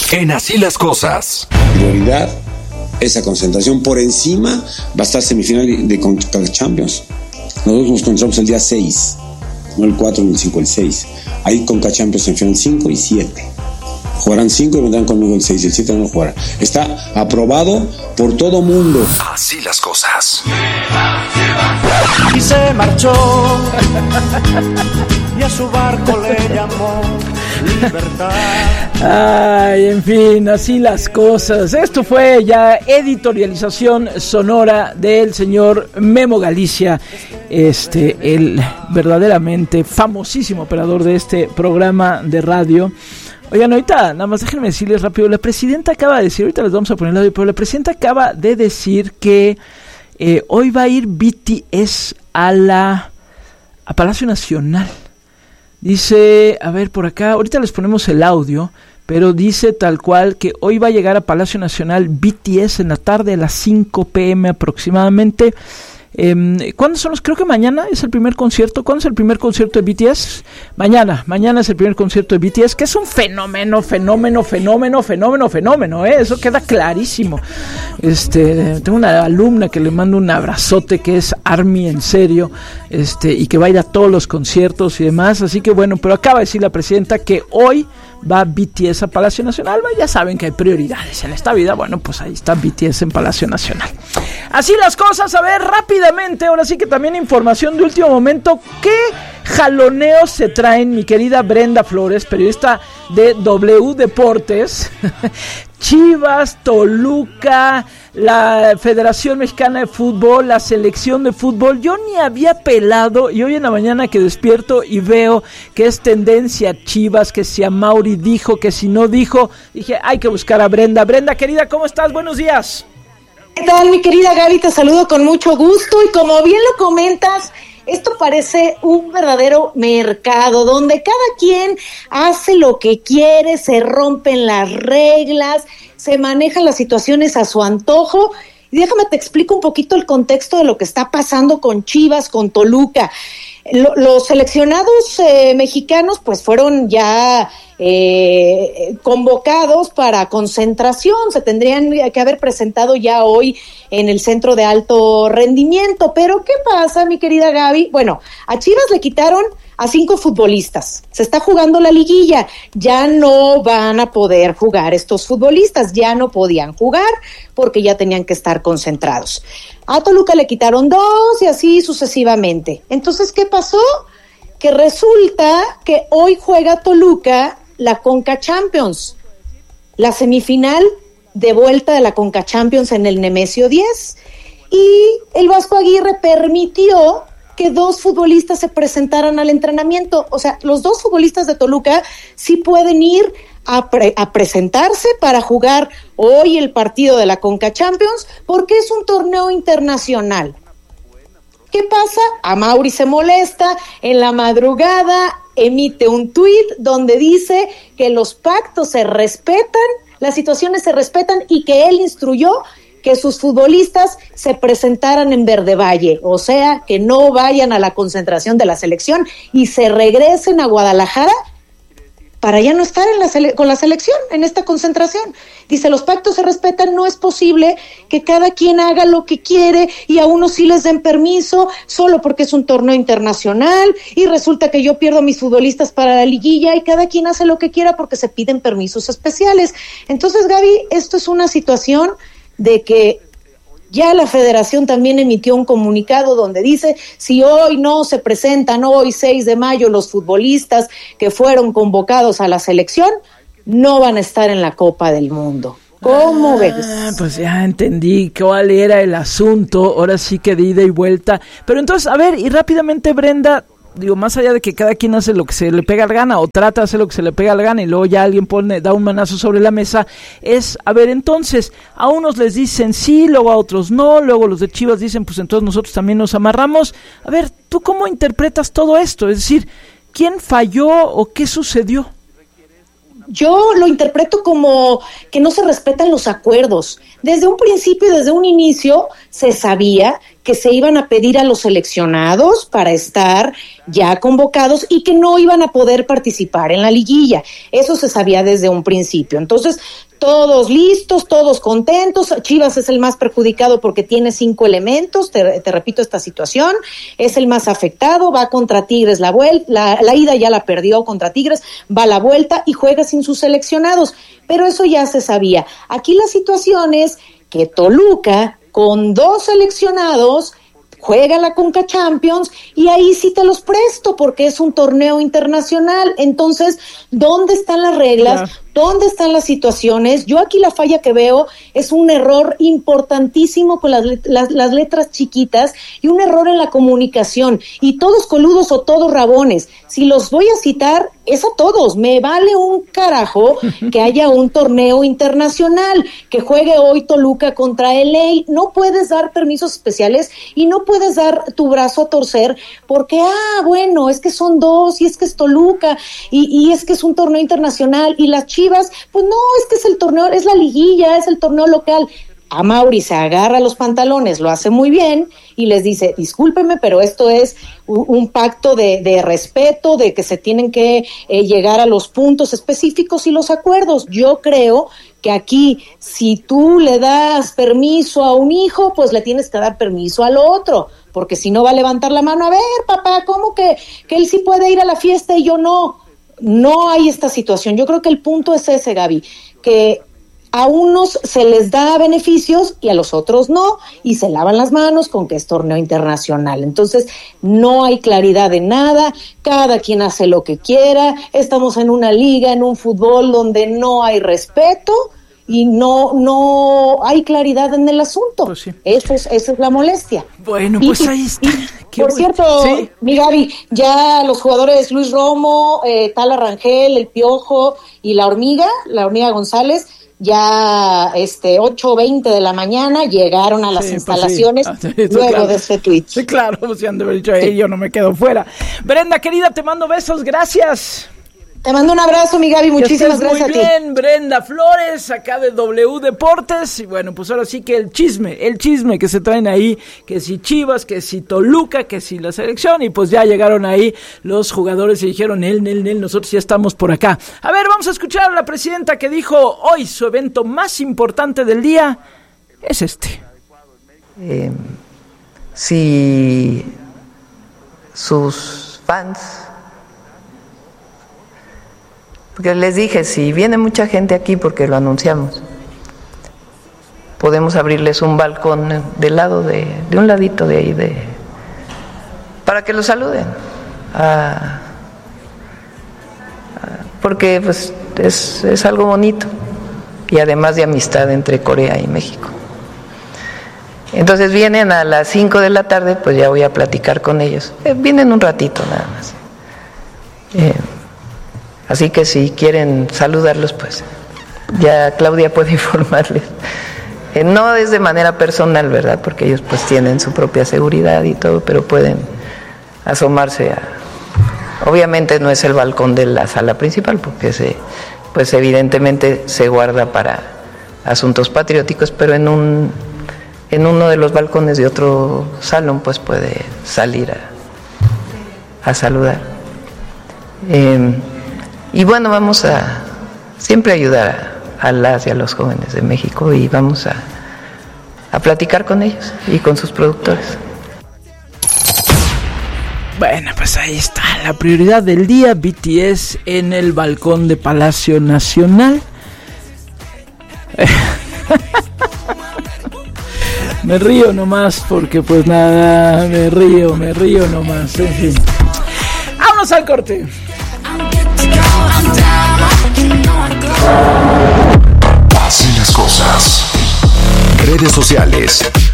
En Así las Cosas. Prioridad, esa concentración. Por encima va a estar semifinal de Conca Champions. Nosotros nos concentramos el día 6, no el 4 ni el 5, el 6. Ahí Conca Champions en final 5 y 7. Jugarán 5 y vendrán conmigo el 6 y el 7 no jugarán. Está aprobado por todo mundo. Así las cosas. Y se marchó y a su barco le llamó libertad. Ay, en fin, así las cosas. Esto fue ya editorialización sonora del señor Memo Galicia, el verdaderamente famosísimo operador de este programa de radio. Oigan, ahorita, nada más déjenme decirles rápido, la presidenta acaba de decir, ahorita les vamos a poner el audio, pero la presidenta acaba de decir que hoy va a ir BTS a Palacio Nacional. Dice, a ver por acá, ahorita les ponemos el audio, pero dice tal cual que hoy va a llegar a Palacio Nacional BTS en la tarde a las 5 p.m. aproximadamente. ¿Cuándo son los? Creo que mañana es el primer concierto. ¿Cuándo es el primer concierto de BTS? Mañana es el primer concierto de BTS, que es un fenómeno, eso queda clarísimo. Tengo una alumna que le mando un abrazote, que es ARMY en serio, y que va a ir a todos los conciertos y demás, así que bueno, pero acaba de decir la presidenta que hoy va BTS a Palacio Nacional. Ya saben que hay prioridades en esta vida. Bueno, pues ahí está BTS en Palacio Nacional. Así las cosas. A ver, rápidamente, ahora sí que también información de último momento. ¿Qué jaloneos se traen, mi querida Brenda Flores, periodista de W Deportes? Chivas, Toluca, la Federación Mexicana de Fútbol, la selección de fútbol. Yo ni había pelado, y hoy en la mañana que despierto y veo que es tendencia Chivas, que si a Mauri dijo, que si no dijo, dije, hay que buscar a Brenda. Brenda, querida, ¿cómo estás? Buenos días. ¿Qué tal, mi querida Gaby? Te saludo con mucho gusto, y como bien lo comentas, esto parece un verdadero mercado donde cada quien hace lo que quiere, se rompen las reglas, se manejan las situaciones a su antojo. Y déjame te explico un poquito el contexto de lo que está pasando con Chivas, con Toluca. Los seleccionados mexicanos pues fueron ya convocados para concentración, se tendrían que haber presentado ya hoy en el centro de alto rendimiento. Pero ¿qué pasa, mi querida Gaby? Bueno, a Chivas le quitaron a 5 futbolistas, se está jugando la liguilla, ya no van a poder jugar estos futbolistas, ya no podían jugar porque ya tenían que estar concentrados. A Toluca le quitaron 2 y así sucesivamente. Entonces, ¿qué pasó? Que resulta que hoy juega Toluca la Conca Champions, la semifinal de vuelta de la Conca Champions en el Nemesio 10, y el Vasco Aguirre permitió que 2 futbolistas se presentaran al entrenamiento. O sea, los 2 futbolistas de Toluca sí pueden ir a presentarse para jugar hoy el partido de la Conca Champions, porque es un torneo internacional. ¿Qué pasa? A Mauri se molesta, en la madrugada emite un tuit donde dice que los pactos se respetan, las situaciones se respetan, y que él instruyó que sus futbolistas se presentaran en Verde Valle, o sea, que no vayan a la concentración de la selección y se regresen a Guadalajara para ya no estar con la selección en esta concentración. Dice, los pactos se respetan, no es posible que cada quien haga lo que quiere y a unos sí les den permiso solo porque es un torneo internacional, y resulta que yo pierdo a mis futbolistas para la liguilla y cada quien hace lo que quiera porque se piden permisos especiales. Entonces, Gaby, esto es una situación de que ya la federación también emitió un comunicado donde dice, si hoy no se presentan, hoy 6 de mayo, los futbolistas que fueron convocados a la selección, no van a estar en la Copa del Mundo. ¿Cómo ves? Pues ya entendí cuál era el asunto, ahora sí que de ida y vuelta. Pero entonces, a ver, y rápidamente, Brenda, digo, más allá de que cada quien hace lo que se le pega la gana o trata de hacer lo que se le pega la gana y luego ya alguien da un manazo sobre la mesa, es, a ver, entonces, a unos les dicen sí, luego a otros no, luego los de Chivas dicen, pues entonces nosotros también nos amarramos. A ver, ¿tú cómo interpretas todo esto? Es decir, ¿quién falló o qué sucedió? yo lo interpreto como que no se respetan los acuerdos. Desde un principio, desde un inicio, se sabía que se iban a pedir a los seleccionados para estar ya convocados y que no iban a poder participar en la liguilla. Eso se sabía desde un principio. Entonces, todos listos, todos contentos. Chivas es el más perjudicado porque tiene 5 elementos, te repito esta situación, es el más afectado, va contra Tigres la ida ya la perdió contra Tigres, va a la vuelta y juega sin sus seleccionados, pero eso ya se sabía. Aquí la situación es que Toluca, con 2 seleccionados, juega la Conca Champions y ahí sí te los presto porque es un torneo internacional. Entonces, ¿dónde están las reglas? Claro. ¿Dónde están las situaciones? Yo aquí la falla que veo es un error importantísimo con las letras chiquitas y un error en la comunicación. Y todos coludos o todos rabones. Si los voy a citar, es a todos. Me vale un carajo que haya un torneo internacional, que juegue hoy Toluca contra LA. No puedes dar permisos especiales y no puedes dar tu brazo a torcer porque, bueno, es que son 2 y es que es Toluca y es que es un torneo internacional y las Chivas, pues no, es que es el torneo, es la liguilla, es el torneo local. A Mauri se agarra los pantalones, lo hace muy bien y les dice, discúlpenme, pero esto es un pacto de respeto, de que se tienen que llegar a los puntos específicos y los acuerdos. Yo creo que aquí, si tú le das permiso a un hijo, pues le tienes que dar permiso al otro, porque si no va a levantar la mano, a ver, papá, ¿cómo que él sí puede ir a la fiesta y yo no? No hay esta situación. Yo creo que el punto es ese, Gaby, que a unos se les da beneficios y a los otros no, y se lavan las manos con que es torneo internacional. Entonces, no hay claridad de nada, cada quien hace lo que quiera, estamos en una liga, en un fútbol donde no hay respeto y no hay claridad en el asunto. Pues sí. Esa es la molestia. Bueno, pues ahí está. Por cierto, ¿sí? Mi Gaby, ya los jugadores Luis Romo, Tala Rangel, El Piojo y la hormiga González, ya 8:20 de la mañana llegaron a las instalaciones, pues sí. Luego claro. De este tweet. Sí, claro, pues han de haber dicho, yo no me quedo fuera. Brenda, querida, te mando besos, gracias. Te mando un abrazo, mi Gaby, muchísimas gracias a ti. Muy bien, Brenda Flores, acá de W Deportes, y bueno, pues ahora sí que el chisme que se traen ahí, que si Chivas, que si Toluca, que si la selección, y pues ya llegaron ahí los jugadores y dijeron, nosotros ya estamos por acá. A ver, vamos a escuchar a la presidenta que dijo, hoy su evento más importante del día es este. Si sus fans... Porque les dije, si viene mucha gente aquí, porque lo anunciamos, podemos abrirles un balcón del lado de un ladito de ahí, para que los saluden. Porque pues es algo bonito y además de amistad entre Corea y México. Entonces vienen a las 5 de la tarde, pues ya voy a platicar con ellos. Vienen un ratito nada más. Así que si quieren saludarlos, pues ya Claudia puede informarles. No es de manera personal, ¿verdad? Porque ellos pues tienen su propia seguridad y todo, pero pueden asomarse Obviamente no es el balcón de la sala principal, porque pues evidentemente se guarda para asuntos patrióticos, pero en uno de los balcones de otro salón pues puede salir a saludar. Y bueno, vamos a siempre ayudar a las y a los jóvenes de México y vamos a platicar con ellos y con sus productores. Bueno, pues ahí está la prioridad del día, BTS en el balcón de Palacio Nacional. Me río nomás porque pues nada, me río nomás, en fin. ¡Vámonos al corte! Así las cosas. Redes sociales.